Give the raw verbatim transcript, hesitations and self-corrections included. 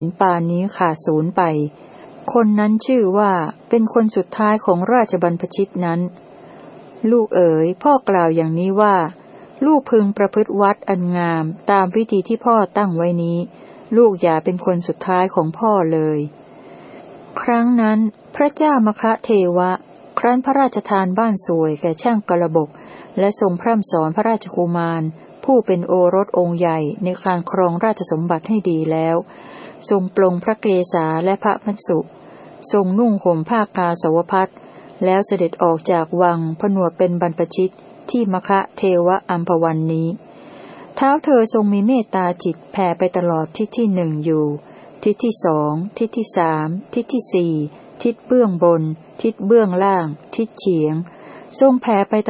ป่านนี้ขาดสูญไปคนนั้นชื่อว่าเป็นคนสุดท้ายของราชบรรพชิตนั้นลูกเอ๋ยพ่อกล่าวอย่างนี้ว่าลูกพึงประพฤติวัดอันงามตามวิธีที่พ่อตั้งไว้นี้ลูกอย่าเป็นคนสุดท้ายของพ่อเลยครั้งนั้นพระเจ้ามคเทวะครั้นพระราชทานบ้านสวยแก่ช่างกระบกและทรงพร่ำสอนพระราชกุมารผู้เป็นโอรสองค์ใหญ่ในการครองราชสมบัติให้ดีแล้วทรงปลงพระเกศาและพระมัสสุทรงนุ่งห่มผ้ากาสาวพัสต์แล้วเสด็จออกจากวังผนวดเป็นบรรพชิตที่มคเทวะอัมพวันนี้เท้าเธอทรงมีเมตตาจิตแผ่ไปตลอดทิศที่หนึ่งอยู่ทิศที่สองทิศที่สามทิศที่สี่ทิศเบื้องบนทิศเบื้องล่างทิศเฉียงทรงแผ่ไป